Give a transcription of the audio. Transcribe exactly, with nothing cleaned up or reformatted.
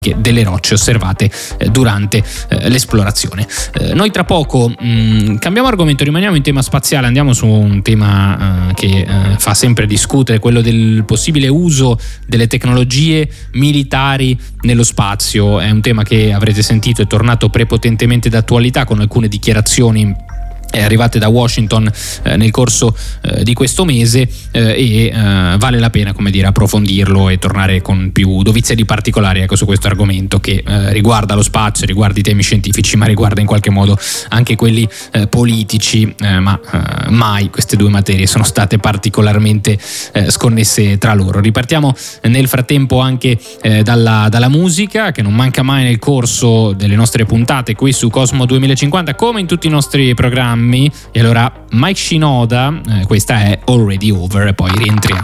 delle rocce osservate eh, durante eh, l'esplorazione. Eh, noi tra poco mh, cambiamo argomento, rimaniamo in tema spaziale, andiamo su un tema eh, che eh, fa sempre discutere, quello del possibile uso delle tecnologie militari nello spazio. È un tema che avrete sentito è tornato prepotentemente d'attualità con alcune dichiarazioni arrivate da Washington eh, nel corso eh, di questo mese eh, e eh, vale la pena, come dire, approfondirlo e tornare con più dovizia di particolari, ecco, su questo argomento che eh, riguarda lo spazio, riguarda i temi scientifici, ma riguarda in qualche modo anche quelli eh, politici, eh, ma eh, mai queste due materie sono state particolarmente eh, sconnesse tra loro. Ripartiamo nel frattempo anche eh, dalla, dalla musica, che non manca mai nel corso delle nostre puntate qui su Cosmo duemilacinquanta, come in tutti i nostri programmi. E allora Mike Shinoda, eh, questa è Already Over, e poi rientriamo.